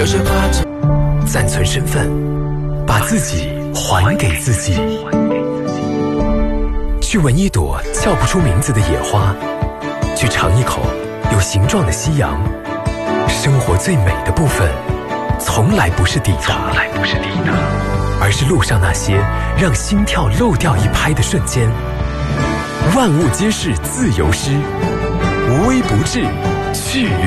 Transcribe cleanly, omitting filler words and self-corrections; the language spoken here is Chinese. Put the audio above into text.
就是怕这暂存身份，把自己还给自己。去闻一朵叫不出名字的野花，去尝一口有形状的夕阳。生活最美的部分，从来不是抵达，而是路上那些让心跳漏掉一拍的瞬间。万物皆是自由诗，无微不至，去